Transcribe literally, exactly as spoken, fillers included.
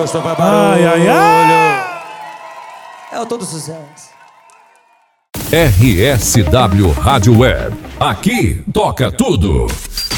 gosta, vai barulho. Ai, ai, ai. É o todo sucesso. R S W Rádio Web. Aqui toca tudo.